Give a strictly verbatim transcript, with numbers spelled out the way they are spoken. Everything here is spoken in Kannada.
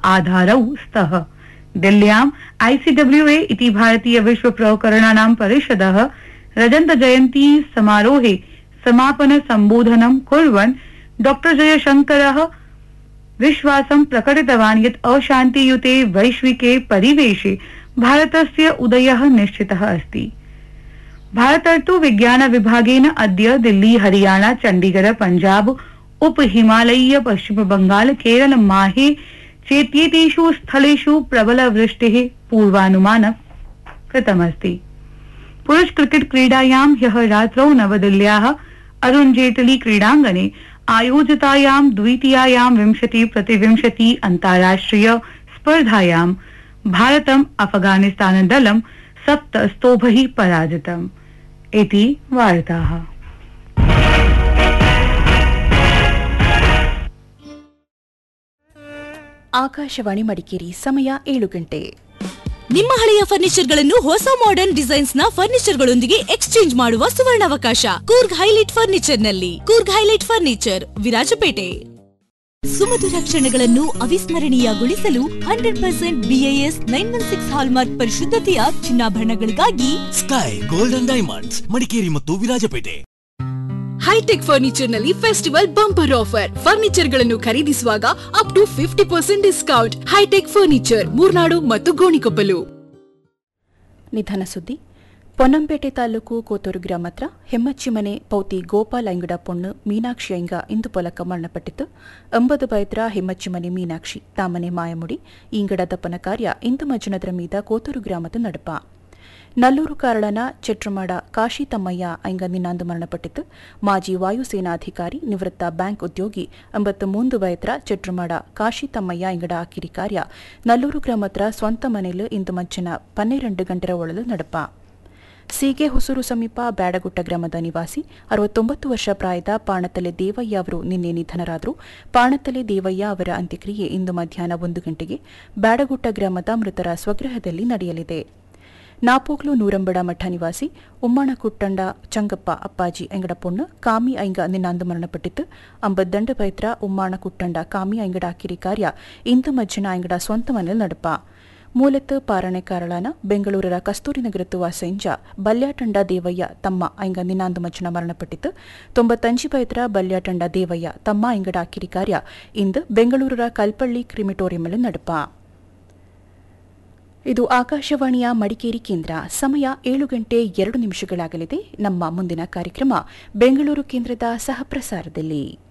आधारौ स्तः। दिल्ल्याम् आईसीडब्ल्यूए इति भारतीय विश्व प्रकरणानां परिषदः रजत जयन्ती समारोहे समापन सम्बोधनं कुर्वन् डॉक्टर जयशंकरः विश्वासं प्रकटितवान् यत् अशान्तियुते वैश्विके परिवेशे भारतस्य उदयः निश्चितः अस्ति। भारतर्तु विज्ञान विभागेन अद्य दिल्ली हरियाणा चण्डीगढ़ पंजाब उप हिमालयीय पश्चिम बंगाल केरल माहे चेत्येतेषु स्थलेषु प्रबल वृष्टेः पूर्वानुमानं कृतमस्ति। पुरुष क्रिकेट क्रीडायां ह्यः रात्रौ नवदिल्ल्याः अरुण जेटली क्रीडाङ्गणे आयोजितायां द्वितीयायां विंशति प्रतिविंशति अन्ताराष्ट्रिय स्पर्धायां भारतम् अफगानिस्तान दलं सप्त स्तोभैः पराजितम्। इति वार्ताः। ಆಕಾಶವಾಣಿ ಮಡಿಕೇರಿ ಸಮಯ ಏಳು ಗಂಟೆ. ನಿಮ್ಮ ಹಳೆಯ ಫರ್ನಿಚರ್ಗಳನ್ನು ಹೊಸ ಮಾಡರ್ನ್ ಡಿಸೈನ್ಸ್ ನ ಫರ್ನಿಚರ್ಗಳೊಂದಿಗೆ ಎಕ್ಸ್ಚೇಂಜ್ ಮಾಡುವ ಸುವರ್ಣಾವಕಾಶ ಕೂರ್ಗ್ ಹೈಲೈಟ್ ಫರ್ನಿಚರ್ ನಲ್ಲಿ. Coorg highlight furniture, Virajpet. ಸುಮಧುರ ಕ್ಷಣಗಳನ್ನು ಅವಿಸ್ಮರಣೀಯಗೊಳಿಸಲು hundred percent BIS nine one six hallmark ಪರಿಶುದ್ಧತೆಯ ಚಿನ್ನಾಭರಣಗಳಿಗಾಗಿ sky golden diamonds, Madikeri ಮತ್ತು ವಿರಾಜಪೇಟೆ. ಹೈಟೆಕ್ ಫರ್ನಿಚರ್ ನಲ್ಲಿ ಫೆಸ್ಟಿವಲ್ ಬಂಪರ್ ಆಫರ್. ಫರ್ನಿಚರ್ ಗಳನ್ನು ಖರೀದಿಸುವಾಗ up to fifty percent discount. High tech furniture, Murnad ಮತ್ತು ಗೋಣಿಕೊಪ್ಪಲು. ನಿಧನ ಸುದ್ದಿ. ಪೊನ್ನಂಪೇಟೆ ತಾಲೂಕು ಕೋತೂರು ಗ್ರಾಮತ್ರ ಹೆಮ್ಮಚ್ಚಿಮನೆ ಪೌತಿ ಗೋಪಾಲ್ ಐಂಗಡ ಪೊಣ್ಣು ಮೀನಾಕ್ಷಿ ಐಂಗ ಇಂದು ಪೊಲಕ ಮರಣಪಟ್ಟಿತು. ಎಂಬದು ಬೈತ್ರ ಹೆಮ್ಮಚ್ಚಿಮನೆ ಮೀನಾಕ್ಷಿ ತಾಮನೆ ಮಾಯಮುಡಿ ಇಂಗಡ ದಪ್ಪನ ಕಾರ್ಯ ಇಂದು ಮಜ್ಜನದ್ರ ಮೀದ ಕೋತೂರು ಗ್ರಾಮದ ನಡಪ. ನಲ್ಲೂರು ಕಾರಳನ ಚೆಟ್ರಮಾಡ ಕಾಶಿ ತಮ್ಮಯ್ಯ ಐಂಗ ನಿನ್ನಾಂದು ಮರಣಪಟ್ಟಿತು. ಮಾಜಿ ವಾಯುಸೇನಾಧಿಕಾರಿ ನಿವೃತ್ತ ಬ್ಯಾಂಕ್ ಉದ್ಯೋಗಿ ಎಂಬತ್ತು ಮೂಂದು ಬೈತ್ರ ಚೆಟ್ರಮಾಡ ಕಾಶಿ ತಮ್ಮಯ್ಯ ಐಂಗಡ ಆಕಿರಿ ಕಾರ್ಯ ನಲ್ಲೂರು ಗ್ರಾಮತ್ರ ಸ್ವಂತ ಮನೆಲು ಇಂದು ಮಜ್ಜನ ಪನ್ನೆರಡು ಗಂಟೆರ ಒಳಲು ನಡಪ. ಸೀಗೆ ಹೊಸೂರು ಸಮೀಪ ಬ್ಯಾಡಗುಟ್ಟ ಗ್ರಾಮದ ನಿವಾಸಿ ಅರವತ್ತೊಂಬತ್ತು ವರ್ಷ ಪ್ರಾಯದ ಪಾಣತಲೆ ದೇವಯ್ಯ ಅವರು ನಿನ್ನೆ ನಿಧನರಾದರು. ಪಾಣತಲೆ ದೇವಯ್ಯ ಅವರ ಅಂತ್ಯಕ್ರಿಯೆ ಇಂದು ಮಧ್ಯಾಹ್ನ ಒಂದು ಗಂಟೆಗೆ ಬ್ಯಾಡಗುಟ್ಟ ಗ್ರಾಮದ ಮೃತರ ಸ್ವಗೃಹದಲ್ಲಿ ನಡೆಯಲಿದೆ. ನಾಪೋಕ್ಲು ನೂರಂಬಡ ಮಠ ನಿವಾಸಿ ಉಮ್ಮಣ ಕುಟ್ಟಂಡ ಚಂಗಪ್ಪ ಅಪ್ಪಾಜಿ ಎಂಗಡ ಪೊಣ್ಣು ಕಾಮಿ ಐಂಗ ನಿನ್ನಾಂದು ಮರಣಪಟ್ಟಿತು. ಅಂಬದ್ದಂಡ ಪೈತ್ರ ಉಮ್ಮಾಣ ಕುಟ್ಟಂಡ ಕಾಮಿ ಐಂಗಡ ಆಕಿರಿ ಕಾರ್ಯ ಇಂದು ಮಜ್ಜನ ಐಂಗಡ ಸ್ವಂತ ಮನೆಯಲ್ಲಿ ನಡಪ. ಮೂಲತ್ತು ಪಾರಣೆ ಕಾರಳನ ಬೆಂಗಳೂರರ ಕಸ್ತೂರಿನಗರತ್ತು ವಾಸೆಂಜ ಬಲ್ಯಾಟಂಡ ದೇವಯ್ಯ ತಮ್ಮ ಐಂಗ ನಿನ್ನಾಂದು ಮಜ್ಜನ ಮರಣಪಟ್ಟಿತು. ತೊಂಬತ್ತಂಜಿ ಪೈತ್ರ ಬಲ್ಯಾಟಂಡ ದೇವಯ್ಯ ತಮ್ಮ ಐಂಗಡ ಆಕಿರಿ ಕಾರ್ಯ ಇಂದು ಬೆಂಗಳೂರರ ಕಲ್ಪಳ್ಳಿ ಕ್ರಿಮಿಟೋರಿಯಂನಲ್ಲಿ ನಡಪ. ಇದು ಆಕಾಶವಾಣಿಯ ಮಡಿಕೇರಿ ಕೇಂದ್ರ. ಸಮಯ ಏಳು ಗಂಟೆ ಎರಡು ನಿಮಿಷಗಳಾಗಲಿದೆ. ನಮ್ಮ ಮುಂದಿನ ಕಾರ್ಯಕ್ರಮ ಬೆಂಗಳೂರು ಕೇಂದ್ರದ ಸಹಪ್ರಸಾರದಲ್ಲಿ.